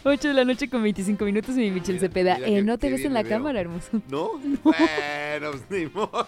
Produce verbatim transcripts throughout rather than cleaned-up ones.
ocho de la noche con veinticinco minutos, mi Michelle Mira, Cepeda. mira Eh, qué- no te qué ves bien en la me veo. cámara, hermoso. ¿No? Bueno, pues ni modo.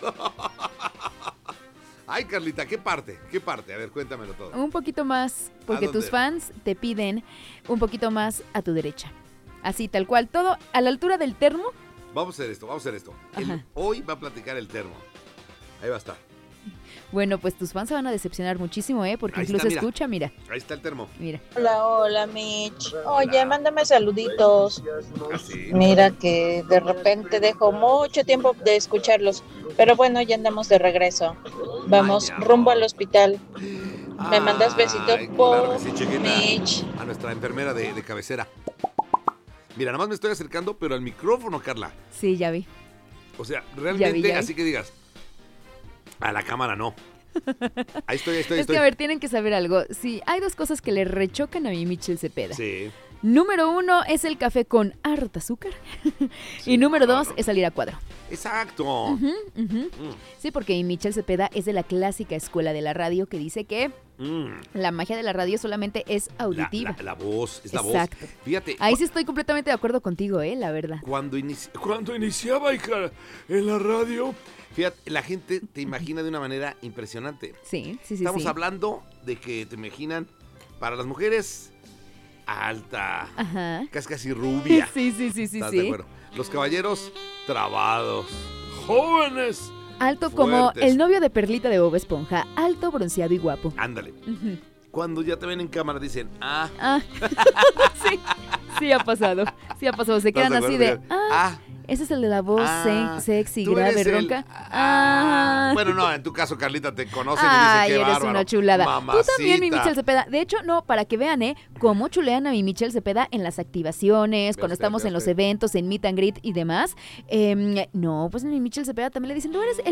Ay, Carlita, ¿qué parte? ¿Qué parte? A ver, cuéntamelo todo. Un poquito más, porque dónde? tus fans te piden un poquito más a tu derecha. Así, tal cual, todo a la altura del termo. Vamos a hacer esto, vamos a hacer esto. El- Ajá. hoy va a platicar el termo. Ahí va a estar. Bueno, pues tus fans se van a decepcionar muchísimo, ¿eh? Porque Ahí está, incluso mira. escucha, mira, Ahí está el termo. mira. Hola, hola, Mitch. Oye, mándame saluditos. Así. Mira que de repente dejo mucho tiempo de escucharlos, pero bueno, ya andamos de regreso. Vamos Ay, mi rumbo amor. al hospital. Me mandas besito Ay, claro por que sí, chiquita. Mitch. A nuestra enfermera de, de cabecera. Mira, nada más me estoy acercando, pero al micrófono, Carla. Sí, ya vi. O sea, Ya realmente, vi, ya vi. así que digas, a la cámara no. Ahí estoy, ahí estoy, ahí Es que, estoy. a ver, tienen que saber algo. Sí, hay dos cosas que le rechocan a mi Michelle Cepeda. Sí. Número uno es el café con harta azúcar. y número dos claro. es salir a cuadro. Exacto. Ujú, ujú. Mm, Sí, porque mi Michelle Cepeda es de la clásica escuela de la radio que dice que mm. la magia de la radio solamente es La, auditiva. la- la voz, es la Exacto. voz. Fíjate, Ahí cu- sí estoy completamente de acuerdo contigo, ¿eh? La verdad. cuando, inici- cuando iniciaba hija, en la radio, fíjate, la gente te imagina de una manera impresionante. Sí, sí, sí. Estamos sí. hablando de que te imaginan, para las mujeres, alta, Ajá. casi casi rubia. Sí, sí, sí, sí, ¿Estás de sí. acuerdo? Los caballeros, trabados, jóvenes. Alto como Fuertes. el novio de Perlita de Bob Esponja. Alto, bronceado y guapo. Ándale. Ujú. Cuando ya te ven en cámara dicen, ah, Ah, sí, sí ha pasado. Sí ha pasado. Se ¿estás quedan así acuerdo? de, ah, ah, ese es el de la voz ah, se- sexy, tú grave, eres el- ronca. Ah. Ah. Bueno, no, en tu caso, Carlita, te conocen Ay, y dicen que eres bárbaro. una chulada. Tú también, mi Mamacita. Michelle Cepeda. De hecho, no, para que vean, ¿eh? Cómo chulean a mi Michelle Cepeda en las activaciones, Ve cuando usted, estamos ve en los usted. eventos, en Meet and Greet y demás. Em, no, pues mi Michelle Cepeda también le dicen, tú eres el